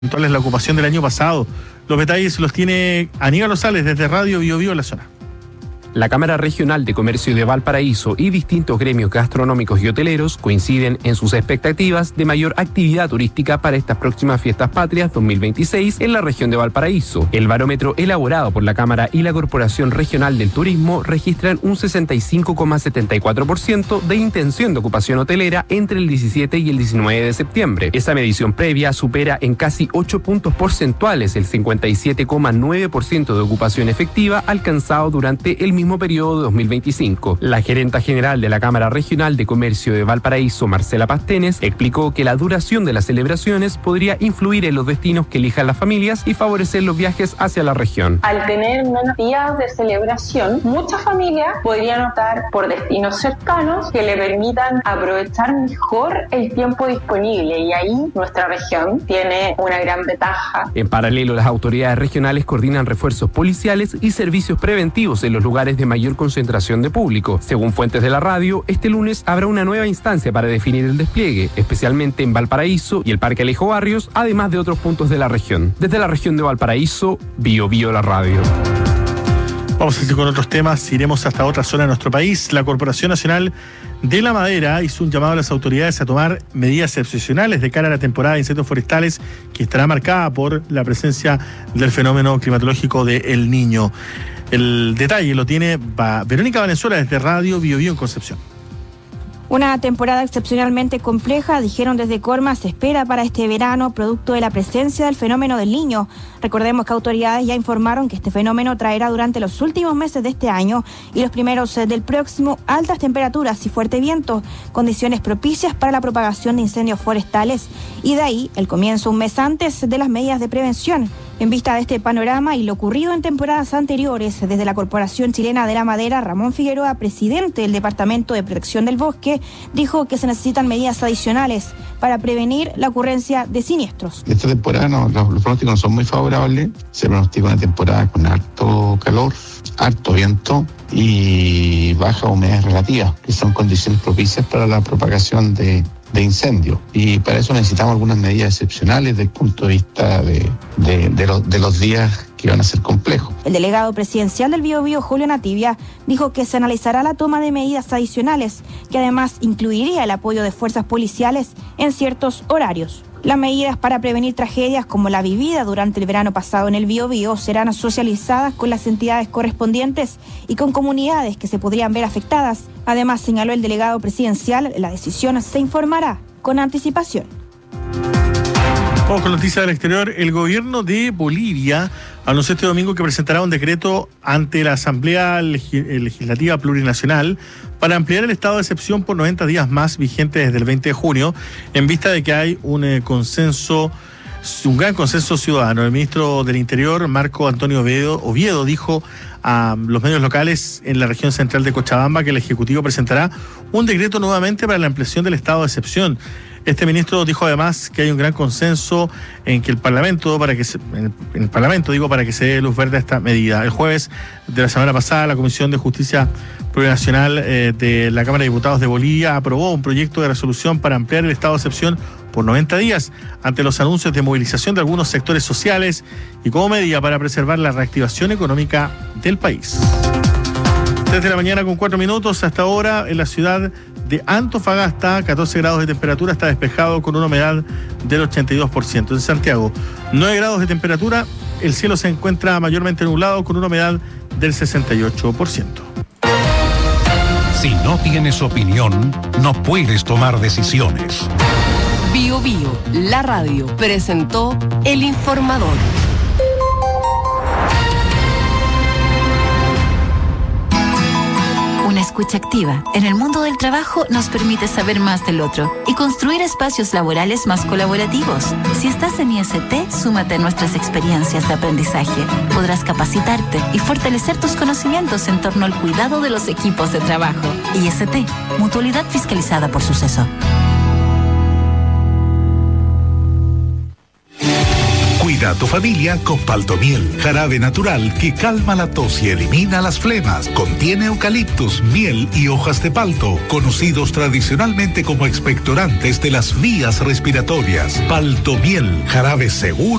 la ocupación del año pasado. Los detalles los tiene Aníbal Rosales desde Radio Bio Bio en la zona. La Cámara Regional de Comercio de Valparaíso y distintos gremios gastronómicos y hoteleros coinciden en sus expectativas de mayor actividad turística para estas próximas fiestas patrias 2026 en la región de Valparaíso. El barómetro elaborado por la Cámara y la Corporación Regional del Turismo registran un 65,74% de intención de ocupación hotelera entre el 17 y el 19 de septiembre. Esa medición previa supera en casi 8 puntos porcentuales el 57,9% de ocupación efectiva alcanzado durante el mismo periodo de 2025. La gerenta general de la Cámara Regional de Comercio de Valparaíso, Marcela Pastenes, explicó que la duración de las celebraciones podría influir en los destinos que elijan las familias y favorecer los viajes hacia la región. Al tener menos días de celebración, muchas familias podrían optar por destinos cercanos que le permitan aprovechar mejor el tiempo disponible, y ahí nuestra región tiene una gran ventaja. En paralelo, las autoridades regionales coordinan refuerzos policiales y servicios preventivos en los lugares de mayor concentración de público. Según fuentes de la radio, este lunes habrá una nueva instancia para definir el despliegue, especialmente en Valparaíso y el Parque Alejo Barrios, además de otros puntos de la región. Desde la región de Valparaíso, Bio Bio la radio. Vamos a seguir con otros temas, iremos hasta otra zona de nuestro país. La Corporación Nacional de la Madera hizo un llamado a las autoridades a tomar medidas excepcionales de cara a la temporada de incendios forestales, que estará marcada por la presencia del fenómeno climatológico de El Niño. El detalle lo tiene Verónica Valenzuela desde Radio Bio Bio en Concepción. Una temporada excepcionalmente compleja, dijeron desde Corma, se espera para este verano, producto de la presencia del fenómeno del Niño. Recordemos que autoridades ya informaron que este fenómeno traerá durante los últimos meses de este año y los primeros del próximo altas temperaturas y fuerte viento, condiciones propicias para la propagación de incendios forestales, y de ahí el comienzo un mes antes de las medidas de prevención. En vista de este panorama y lo ocurrido en temporadas anteriores, desde la Corporación Chilena de la Madera, Ramón Figueroa, presidente del Departamento de Protección del Bosque, dijo que se necesitan medidas adicionales para prevenir la ocurrencia de siniestros. Esta temporada los pronósticos no son muy favorables. Se pronostica una temporada con harto calor, harto viento y baja humedad relativa, que son condiciones propicias para la propagación de incendios, y para eso necesitamos algunas medidas excepcionales desde el punto de vista de los días que van a ser complejos. El delegado presidencial del Bio Bio, Julio Nativia, dijo que se analizará la toma de medidas adicionales, que además incluiría el apoyo de fuerzas policiales en ciertos horarios. Las medidas para prevenir tragedias como la vivida durante el verano pasado en el Bio Bio serán socializadas con las entidades correspondientes y con comunidades que se podrían ver afectadas. Además, señaló el delegado presidencial, la decisión se informará con anticipación. Vamos con noticias del exterior. El gobierno de Bolivia anunció este domingo que presentará un decreto ante la Asamblea Legislativa Plurinacional para ampliar el estado de excepción por 90 días más, vigente desde el 20 de junio, en vista de que hay un gran consenso ciudadano. El ministro del Interior, Marco Antonio Oviedo, dijo a los medios locales en la región central de Cochabamba que el Ejecutivo presentará un decreto nuevamente para la ampliación del estado de excepción. Este ministro dijo además que hay un gran consenso en que el Parlamento, para que se dé luz verde a esta medida. El jueves de la semana pasada, la Comisión de Justicia Plurinacional de la Cámara de Diputados de Bolivia aprobó un proyecto de resolución para ampliar el estado de excepción por 90 días ante los anuncios de movilización de algunos sectores sociales y como medida para preservar la reactivación económica del país. Desde la mañana con 4 minutos hasta ahora en la ciudad de Antofagasta, 14 grados de temperatura, está despejado con una humedad del 82%. En Santiago, 9 grados de temperatura, el cielo se encuentra mayormente nublado con una humedad del 68%. Si no tienes opinión, no puedes tomar decisiones. Bio Bio, la radio, presentó El Informador. Una escucha activa en el mundo del trabajo nos permite saber más del otro y construir espacios laborales más colaborativos. Si estás en IST, súmate a nuestras experiencias de aprendizaje. Podrás capacitarte y fortalecer tus conocimientos en torno al cuidado de los equipos de trabajo. IST, mutualidad fiscalizada por Suceso. Cuida a tu familia con Paltomiel, jarabe natural que calma la tos y elimina las flemas. Contiene eucaliptus, miel y hojas de palto, conocidos tradicionalmente como expectorantes de las vías respiratorias. Paltomiel, jarabe seguro